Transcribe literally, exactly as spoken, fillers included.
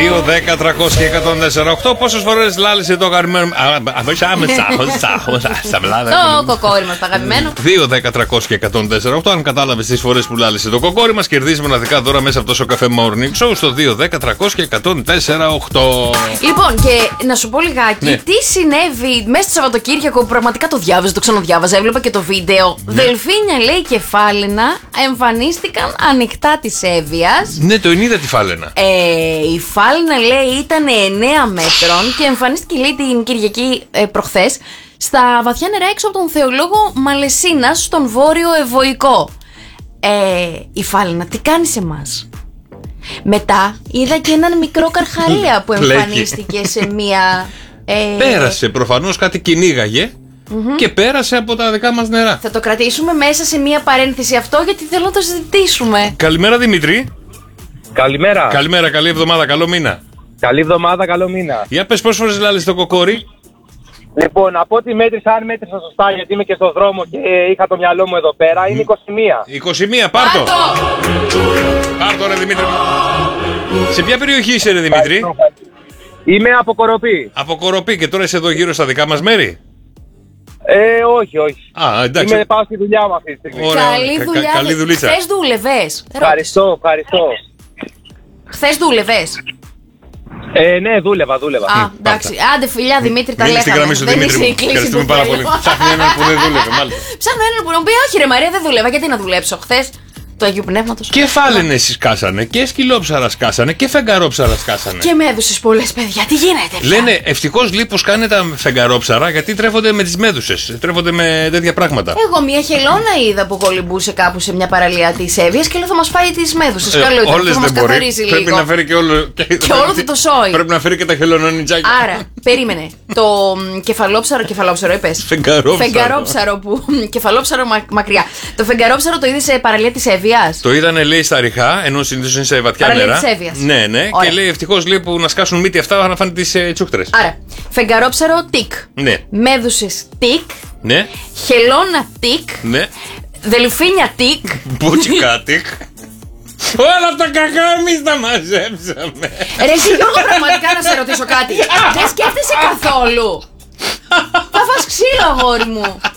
δύο, δέκα, τριακόσια, εκατόν τέσσερα οκτώ. Πόσες φορές λάλησε το αγαπημένο. Το κοκόρι μας, το αγαπημένο. δύο, δέκα, τριακόσια, εκατόν τέσσερα οκτώ. Αν κατάλαβες τις φορές που λάλησε το κοκόρι μας, κερδίζει μοναδικά δώρα μέσα από το Σοκαφέ Morning Show στο δύο, δέκα, τριακόσια, εκατόν τέσσερα οκτώ. Λοιπόν, και να σου πω λιγάκι, ναι. τι συνέβη μέσα στο Σαββατοκύριακο που πραγματικά το διάβαζα, το ξαναδιάβαζα, έβλεπα και το βίντεο. Ναι. Δελφίνια, λέει, και φάλαινα εμφανίστηκαν ανοιχτά της Εύβοιας. Ναι, το είδα τη φάλαινα. Ε, η φάλαινα, λέει, ήταν εννέα μέτρων και εμφανίστηκε, λέει, την Κυριακή ε, προχθές στα βαθιά νερά έξω από τον θεολόγο Μαλεσίνας στον Βόρειο Ευωικό. Ε, η φάλαινα τι κάνει σε εμάς? Μετά είδα και έναν μικρό καρχαρία που εμφανίστηκε σε μία... Ε... Πέρασε, προφανώς κάτι κυνήγαγε mm-hmm. και πέρασε από τα δικά μας νερά. Θα το κρατήσουμε μέσα σε μία παρένθεση αυτό, γιατί θέλω να το συζητήσουμε. Καλημέρα, Δημήτρη. Καλημέρα. Καλημέρα, καλή εβδομάδα, καλό μήνα. Καλή εβδομάδα, καλό μήνα. Για πες, πόσες φορές λάλησε το κοκόρι? Λοιπόν, από ό,τι μέτρησα, αν μέτρησα σωστά, γιατί είμαι και στο δρόμο και είχα το μυαλό μου εδώ πέρα, είναι είκοσι μία. είκοσι μία, πάρτο! Πάρτο, ρε Δημήτρη. Σε ποια περιοχή είσαι, ρε Δημήτρη? Είμαι από Κοροπή. Από Κοροπή, και τώρα είσαι εδώ γύρω στα δικά μας μέρη? Ε, όχι, όχι. Α, εντάξει. Είμαι, πάω στη δουλειά μου αυτή τη στιγμή. Ωραία, καλή δουλειά. Κα, καλή δουλίτσα. Χθες δούλευες? Ευχαριστώ, ευχαριστώ. Χθες δούλευες? Ε, ναι, δούλευα, δούλευα. Α, εντάξει. Άντε, φιλιά, Δημήτρη, τα λέγαμε. Στην γραμμή σου, Δημήτρη. Ευχαριστούμε πάρα πολύ. Ψάχνει έναν που δεν δούλευε, μάλιστα. Ψάχνω έναν που να μου πει, όχι, ρε Μαρία, δεν δούλευα. Γιατί να δουλέψω χθες? Του Αγίου Πνεύματος. Και φάλαινες σκάσανε, και σκυλόψαρα σκάσανε, και φεγγαρόψαρα σκάσανε. Και με έδωσες πολλές, παιδιά. Τι γίνεται πια? Λένε ευτυχώς λίπος κάνε τα φεγγαρόψαρα, γιατί τρέφονται με τις μέδουσες. Τρέφονται με τέτοια πράγματα. Εγώ μια χελώνα είδα που κολυμπούσε κάπου σε μια παραλία της Εύβοιας και λέω θα μας φάει τις μέδουσες. Ε, Καλό ήταν, θα μας καθαρίσει λίγο. Πρέπει να φέρει και όλο. Και, και όλο το, το σόι. Πρέπει να φέρει και τα χελωνονιτζάκια. Άρα, περίμενε. Το κεφαλόψαρο, κεφαλόψαρο, είπες. Φεγγαρόψαρο. Φεγγαρόψαρο που. Κεφαλόψαρο μα, μακριά. Το φεγγαρόψαρο το είδε σε παραλία της Εύβοιας? Το είδανε, λέει, στα ριχά, ενώ συνήθως είναι σε βαθιά παραλία νερά. Της Εύβοιας. Ναι, ναι. Ωραία. Και λέει ευτυχώς, λέει, που να σκάσουν μύτη αυτά να φάνε τις ε, τσούκτρες. Άρα, φεγγαρόψαρο τικ. Ναι. Μέδουσες τικ. Ναι. Χελώνα τικ. Ναι. Δελφίνια τικ. Μπούτσικα τικ. Όλα τα κακά εμείς τα μαζέψαμε. Ρε εσύ Γιώργο, πραγματικά να σε ρωτήσω κάτι. Δεν σκέφτεσαι καθόλου? Θα φας ξύλο, αγόρι μου.